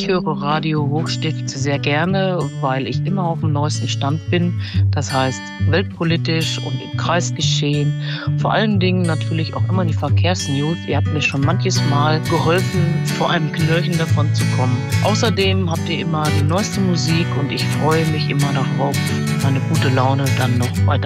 Ich höre Radio Hochstift sehr gerne, weil ich immer auf dem neuesten Stand bin. Das heißt, weltpolitisch und im Kreisgeschehen. Vor allen Dingen natürlich auch immer die Verkehrsnews. Ihr habt mir schon manches Mal geholfen, vor einem Knöllchen davon zu kommen. Außerdem habt ihr immer die neueste Musik und ich freue mich immer darauf, meine gute Laune dann noch weiter